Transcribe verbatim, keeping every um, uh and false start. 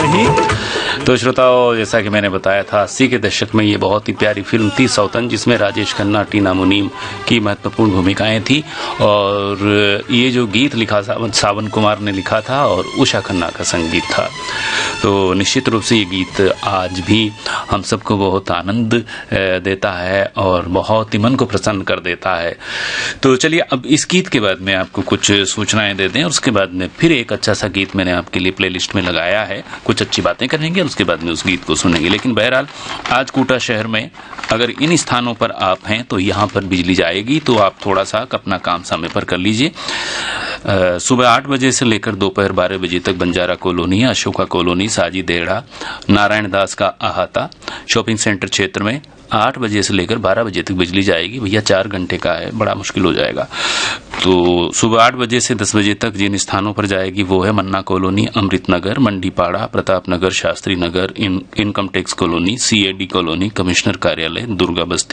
नहीं। तो श्रोताओं, जैसा कि मैंने बताया था, अस्सी के दशक में ये बहुत ही प्यारी फिल्म थी सौतन, जिसमें राजेश खन्ना, टीना मुनीम की महत्वपूर्ण भूमिकाएं थी। और ये जो गीत लिखा सावन, सावन कुमार ने लिखा था और उषा खन्ना का संगीत था। तो निश्चित रूप से ये गीत आज भी हम सबको बहुत आनंद देता है और बहुत ही मन को प्रसन्न कर देता है। तो चलिए, अब इस गीत के बाद में आपको कुछ सूचनाएं दे दें और उसके बाद में फिर एक अच्छा सा गीत मैंने आपके लिए प्लेलिस्ट में लगाया है। कुछ अच्छी बातें करेंगे और उसके बाद में उस गीत को सुनेंगे। लेकिन बहरहाल, आज कोटा शहर में अगर इन स्थानों पर आप हैं तो यहाँ पर बिजली जाएगी, तो आप थोड़ा सा अपना काम समय पर कर लीजिए। सुबह आठ बजे से लेकर दोपहर बारह बजे तक बंजारा कॉलोनी, अशोका कॉलोनी, साजी देहड़ा, नारायण दास का अहाता, शॉपिंग सेंटर क्षेत्र में आठ बजे से लेकर बारह बजे तक बिजली जाएगी। भैया चार घंटे का है, बड़ा मुश्किल हो जाएगा। तो सुबह आठ बजे से दस बजे तक जिन स्थानों पर जाएगी वो है मन्ना कॉलोनी, अमृत नगर, मंडीपाड़ा, प्रताप नगर, शास्त्री नगर, इन, income tax colony, CAD colony, commissioner कार्यालय, दुर्गा बस्ती,